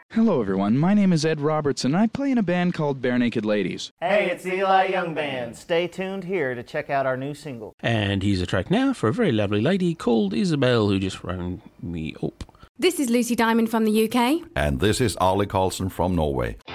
Hello everyone, my name is Ed Robertson and I play in a band called Bare Naked Ladies. Hey, it's Eli Young Band. Stay tuned here to check out our new single. And here's a track now for a very lovely lady called Isabel who just rang me up. This is Lucy Diamond from the UK. And this is Arlie Carlson from Norway.